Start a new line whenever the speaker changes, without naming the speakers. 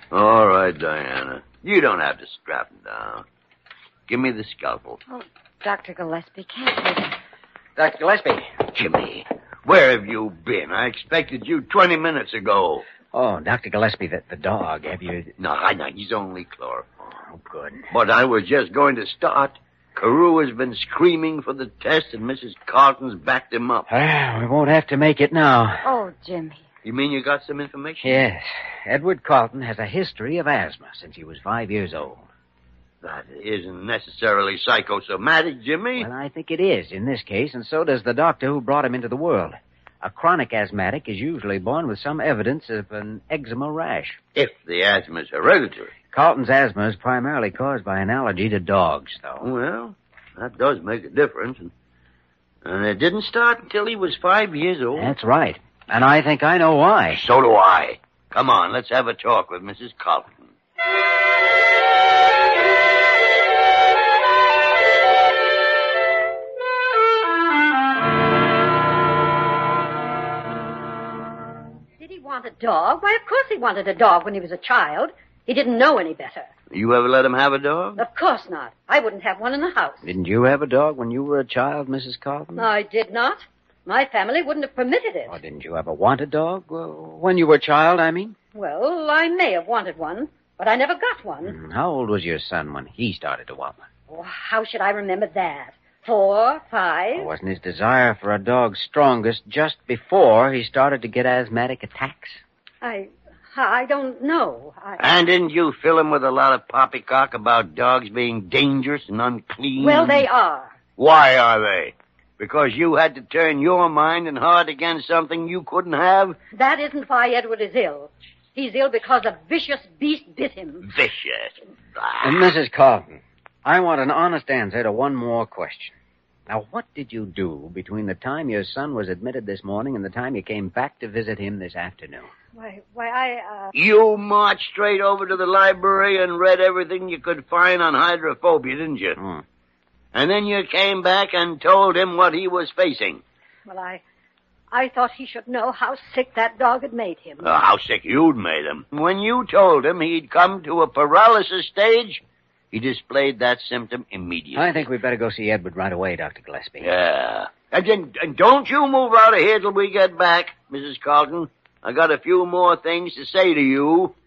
All right, Diana. You don't have to strap him down. Give me the scalpel.
Oh, Dr. Gillespie, can't you?
Dr. Gillespie.
Jimmy, where have you been? I expected you 20 minutes ago.
Oh, Dr. Gillespie, the dog. Have you...
No, he's only chloroform.
Oh, good.
But I was just going to start. Carew has been screaming for the test, and Mrs. Carlton's backed him up.
We won't have to make it now.
Oh, Jimmy.
You mean you got some information?
Yes. Edward Carlton has a history of asthma since he was 5 years old.
That isn't necessarily psychosomatic, Jimmy.
Well, I think it is in this case, and so does the doctor who brought him into the world. A chronic asthmatic is usually born with some evidence of an eczema rash.
If the asthma is hereditary.
Carlton's asthma is primarily caused by an allergy to dogs, though.
Well, that does make a difference. And it didn't start until he was 5 years old.
That's right. And I think I know why.
So do I. Come on, let's have a talk with Mrs. Carlton.
Did he want a dog? Why, of course he wanted a dog when he was a child. He didn't know any better.
You ever let him have a dog?
Of course not. I wouldn't have one in the house.
Didn't you have a dog when you were a child, Mrs. Carlton?
I did not. My family wouldn't have permitted it.
Or didn't you ever want a dog? When you were a child, I mean?
Well, I may have wanted one, but I never got one.
How old was your son when he started to want one?
Oh, how should I remember that? 4, 5?
Wasn't his desire for a dog strongest just before he started to get asthmatic attacks?
I don't know.
And didn't you fill him with a lot of poppycock about dogs being dangerous and unclean?
Well, they are.
Why are they? Because you had to turn your mind and heart against something you couldn't have?
That isn't why Edward is ill. He's ill because a vicious beast bit him.
Vicious?
And Mrs. Carlton, I want an honest answer to one more question. Now, what did you do between the time your son was admitted this morning and the time you came back to visit him this afternoon?
You marched straight over to the library and read everything you could find on hydrophobia, didn't you? And then you came back and told him what he was facing.
Well, I thought he should know how sick that dog had made him.
How sick you'd made him. When you told him he'd come to a paralysis stage, he displayed that symptom immediately.
I think we'd better go see Edward right away, Dr. Gillespie.
Yeah. And don't you move out of here till we get back, Mrs. Carlton. I got a few more things to say to you.